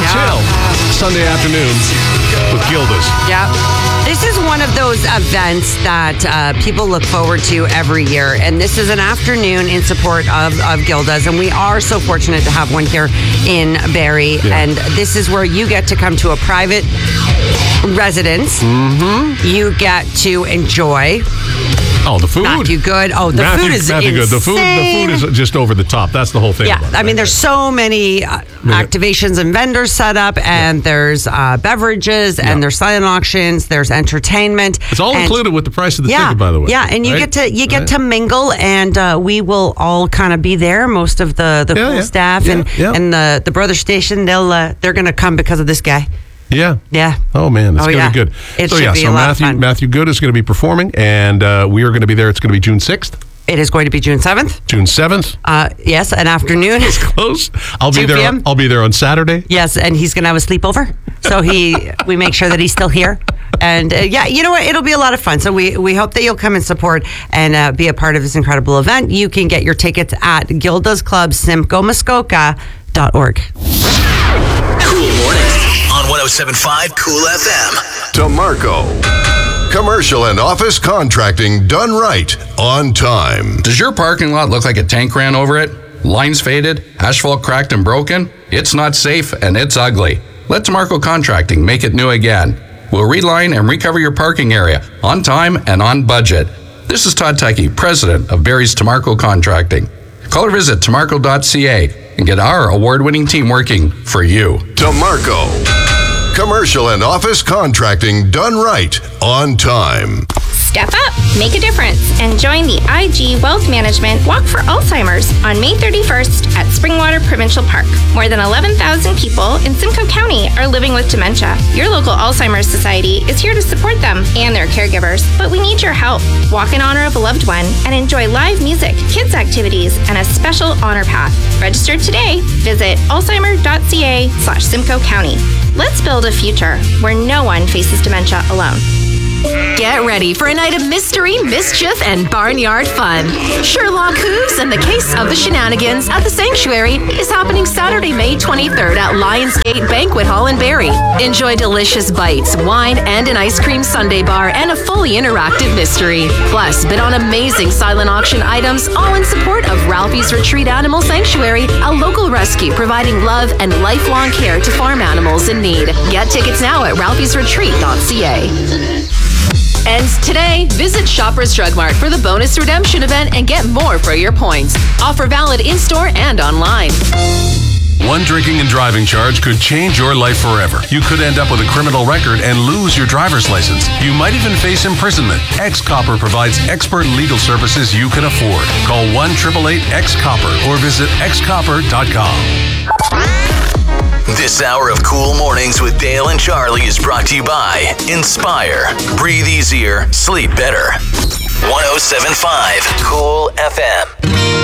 chill Sunday afternoons with Gilda's. Yeah. This is one of those events that people look forward to every year. And this is an afternoon in support of Gilda's. And we are so fortunate to have one here in Barrie. Yeah. And this is where you get to come to a private residence. Mm-hmm. You get to enjoy. Oh, the food. Matthew Good. Oh, the food is Matthew Good. The food is just over the top. That's the whole thing. Yeah, about it, I mean, there's so many activations and vendors set up, and there's beverages, and there's silent auctions, there's entertainment. It's all included with the price of the ticket, by the way. Yeah, and you get to mingle, and we will all kind of be there. Most of the full staff and the brother station, they're going to come because of this guy. Yeah. Yeah. Oh, man. That's going to be good. It should be a lot of fun. Matthew Good is going to be performing, and we are going to be there. It's going to be June 6th. It is going to be June 7th. June 7th. Yes, an afternoon. It's close. I'll be there. PM. I'll be there on Saturday. Yes, and he's going to have a sleepover. So we make sure that he's still here. And you know what? It'll be a lot of fun. So we hope that you'll come and support and be a part of this incredible event. You can get your tickets at Gilda's Club, SimcoeMuskoka.org. Cool Mornings on 107.5 Cool FM. DeMarco. Commercial and office contracting done right on time. Does your parking lot look like a tank ran over it? Lines faded, asphalt cracked and broken? It's not safe and it's ugly. Let DeMarco Contracting make it new again. We'll reline and recover your parking area on time and on budget. This is Todd Tuckey, president of Barrie's DeMarco Contracting. Call or visit DeMarco.ca and get our award-winning team working for you. DeMarco. Commercial and office contracting done right on time. Step up, make a difference, and join the IG Wealth Management Walk for Alzheimer's on May 31st at Springwater Provincial Park. More than 11,000 people in Simcoe County are living with dementia. Your local Alzheimer's Society is here to support them and their caregivers, but we need your help. Walk in honor of a loved one and enjoy live music, kids activities, and a special honor path. Register today. Visit alzheimer.ca/Simcoe County. Let's build a future where no one faces dementia alone. Get ready for a night of mystery, mischief, and barnyard fun. Sherlock Who's and the Case of the Shenanigans at the Sanctuary is happening Saturday, May 23rd at Lionsgate Banquet Hall in Barrie. Enjoy delicious bites, wine, and an ice cream sundae bar and a fully interactive mystery. Plus, bid on amazing silent auction items, all in support of Ralphie's Retreat Animal Sanctuary, a local rescue providing love and lifelong care to farm animals in need. Get tickets now at ralphiesretreat.ca. And today, visit Shoppers Drug Mart for the bonus redemption event and get more for your points. Offer valid in-store and online. One drinking and driving charge could change your life forever. You could end up with a criminal record and lose your driver's license. You might even face imprisonment. X-Copper provides expert legal services you can afford. Call 1-888-X-Copper or visit xcopper.com. This hour of Cool Mornings with Dale and Charlie is brought to you by Inspire. Breathe easier, sleep better. 107.5 Cool FM.